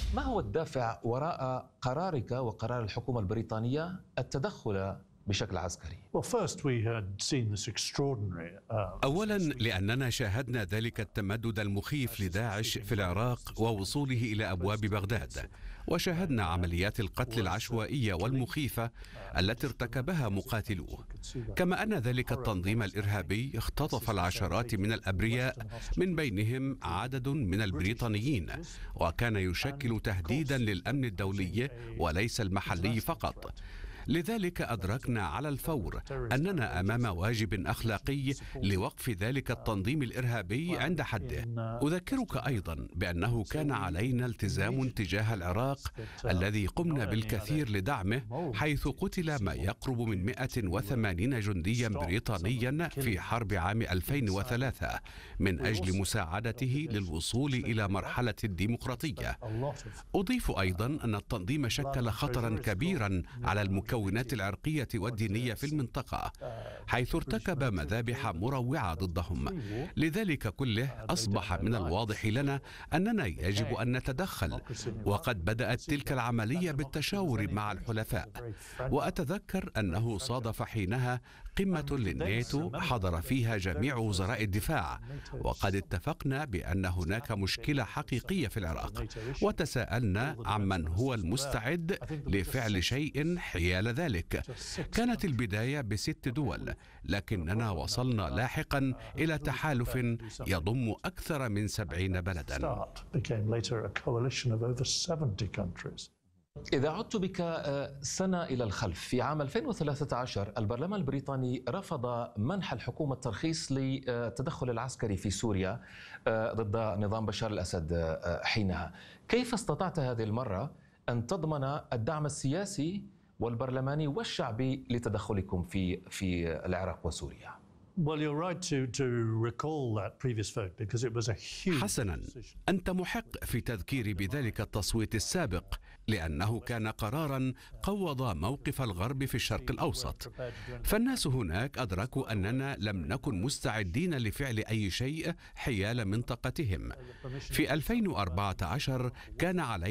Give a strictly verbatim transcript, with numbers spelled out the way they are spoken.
ما هو الدافع وراء قرارك وقرار الحكومة البريطانية التدخل بشكل عسكري؟ أولا لأننا شاهدنا ذلك التمدد المخيف لداعش في العراق ووصوله إلى أبواب بغداد، وشاهدنا عمليات القتل العشوائية والمخيفة التي ارتكبها مقاتلوه، كما أن ذلك التنظيم الإرهابي اختطف العشرات من الأبرياء من بينهم عدد من البريطانيين، وكان يشكل تهديدا للأمن الدولي وليس المحلي فقط. لذلك أدركنا على الفور أننا أمام واجب أخلاقي لوقف ذلك التنظيم الإرهابي عند حده. أذكرك أيضا بأنه كان علينا التزام تجاه العراق الذي قمنا بالكثير لدعمه، حيث قتل ما يقرب من مئة وثمانين جنديا بريطانيا في حرب عام ألفين وثلاثة من أجل مساعدته للوصول إلى مرحلة الديمقراطية. أضيف أيضا أن التنظيم شكل خطرا كبيرا على المكونات المكونات العرقية والدينية في المنطقة، حيث ارتكب مذابح مروعة ضدهم. لذلك كله أصبح من الواضح لنا أننا يجب أن نتدخل، وقد بدأت تلك العملية بالتشاور مع الحلفاء. وأتذكر أنه صادف حينها قمة للناتو حضر فيها جميع وزراء الدفاع، وقد اتفقنا بأن هناك مشكلة حقيقية في العراق، وتساءلنا عمن هو المستعد لفعل شيء حيال ذلك. كانت البداية بست دول، لكننا وصلنا لاحقا إلى تحالف يضم أكثر من سبعين بلدا. إذا عدت بك سنة إلى الخلف، في عام ألفين وثلاثة عشر البرلمان البريطاني رفض منح الحكومة الترخيص للتدخل العسكري في سوريا ضد نظام بشار الأسد حينها. كيف استطعت هذه المرة أن تضمن الدعم السياسي والبرلماني والشعبي لتدخلكم في في العراق وسوريا؟ حسنا، أنت محق في تذكير بذلك التصويت السابق، لأنه كان قرارا قوض موقف الغرب في الشرق الأوسط. فالناس هناك أدركوا أننا لم نكن مستعدين لفعل أي شيء حيال منطقتهم. في ألفين وأربعة عشر كان علينا